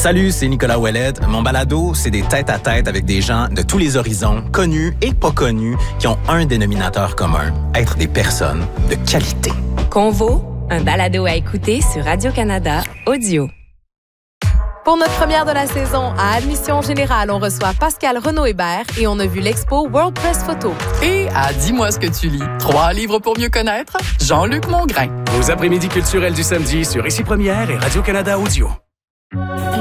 Salut, c'est Nicolas Ouellet. Mon balado, c'est des tête-à-tête avec des gens de tous les horizons, connus et pas connus, qui ont un dénominateur commun, être des personnes de qualité. Convo, un balado à écouter sur Radio-Canada Audio. Pour notre première de la saison, à Admission Générale, on reçoit Pascal Renaud-Hébert et on a vu l'expo World Press Photo. Et à Dis-moi ce que tu lis, 3 livres pour mieux connaître, Jean-Luc Mongrain. Vos après-midi culturels du samedi sur Ici Première et Radio-Canada Audio.